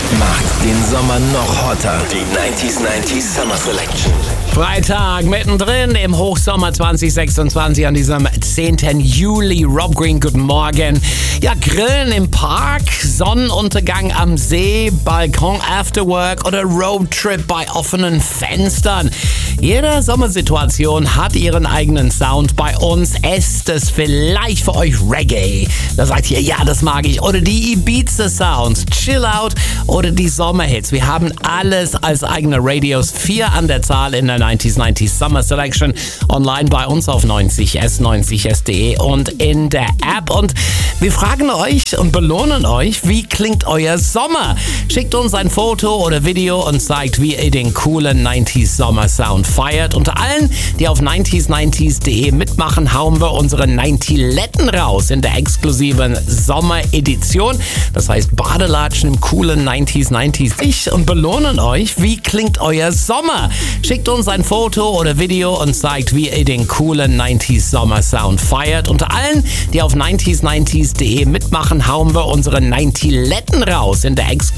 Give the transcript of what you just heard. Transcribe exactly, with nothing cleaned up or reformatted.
macht den Sommer noch hotter. Die neunzig neunzig Summer Selection. Freitag mittendrin im Hochsommer zwanzig sechsundzwanzig an diesem zehnten Juli. Rob Green, guten Morgen. Ja, Grillen im Park, Sonnenuntergang am See, Balkon after work oder Roadtrip bei offenen Fenstern. Jede Sommersituation hat ihren eigenen Sound. Bei uns ist es vielleicht für euch Reggae. Da sagt ihr, ja, das mag ich. Oder die Ibiza-Sounds, Chill Out oder die Sommerhits. Wir haben alles als eigene Radios. Vier an der Zahl in der neunzig neunzig Summer Selection. Online bei uns auf neunzig s, neunzig s punkt de und in der App. Und wir fragen euch und belohnen euch, wie klingt euer Sommer? Schickt uns ein Foto oder Video und zeigt, wie ihr den coolen neunziger Sommer Sound feiert. Unter allen, die auf neunzig neunzig punkt de mitmachen, hauen wir unsere neunzig-Letten raus in der exklusiven Sommeredition. Das heißt Badelatschen im coolen neunzig neunzig und belohnen euch, wie klingt euer Sommer? Schickt uns ein Foto oder Video und zeigt, wie ihr den coolen neunziger Sommer Sound feiert. Unter allen, die auf neunzig neunzig punkt de mitmachen, hauen wir unsere neunzig-Letten raus in der exklusiven